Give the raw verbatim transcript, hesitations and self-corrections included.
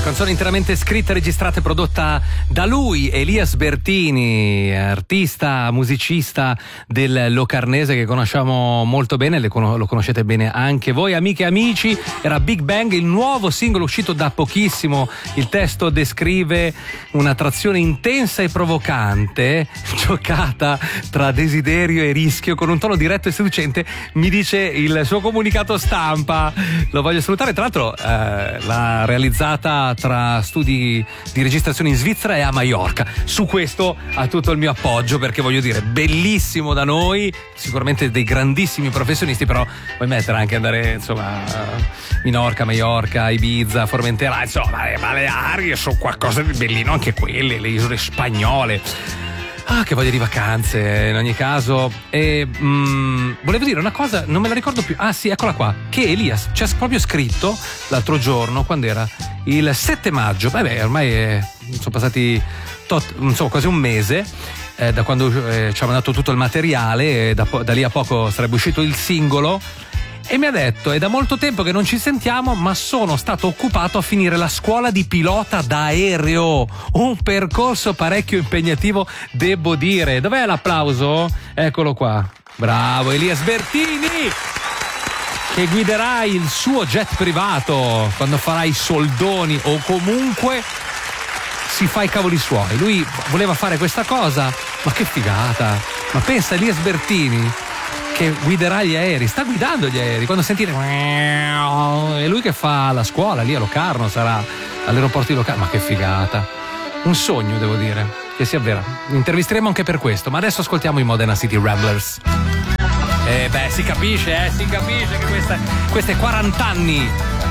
canzone interamente scritta, registrata e prodotta da lui, Elias Bertini, artista, musicista del Locarnese che conosciamo molto bene, lo conoscete bene anche voi, amiche e amici. Era Big Bang, il nuovo singolo uscito da pochissimo. Il testo descrive un'attrazione intensa e provocante, giocata tra desiderio e rischio, con un tono diretto e seducente, mi dice il suo comunicato stampa. Lo voglio salutare, tra l'altro eh, l'ha realizzata tra studi di registrazione in Svizzera e a Maiorca. Su questo ha tutto il mio appoggio, perché voglio dire, bellissimo da noi, sicuramente dei grandissimi professionisti, però puoi mettere anche andare insomma Minorca, Maiorca, Ibiza, Formentera, insomma le Baleari sono qualcosa di bellino, anche quelle, le isole spagnole. Ah, che voglia di vacanze, in ogni caso. E mm, volevo dire una cosa, non me la ricordo più. Ah sì, eccola qua, che Elias c'è proprio scritto l'altro giorno, quando era il sette maggio. Vabbè, ormai è, sono passati tot, non so, quasi un mese eh, da quando eh, ci ha mandato tutto il materiale, e da, da lì a poco sarebbe uscito il singolo. E mi ha detto: è da molto tempo che non ci sentiamo, ma sono stato occupato a finire la scuola di pilota d'aereo, un percorso parecchio impegnativo, devo dire. Dov'è l'applauso? Eccolo qua, bravo Elias Bertini, che guiderai il suo jet privato quando farai soldoni o comunque si fa i cavoli suoi. Lui voleva fare questa cosa, ma che figata. Ma pensa, Elias Bertini che guiderà gli aerei, sta guidando gli aerei, quando sentite è lui che fa la scuola lì a Locarno, sarà all'aeroporto di Locarno. Ma che figata, un sogno, devo dire, che si avvera. Intervisteremo anche per questo, ma adesso ascoltiamo i Modena City Ramblers. E eh beh, si capisce, eh, si capisce che questa, queste quaranta anni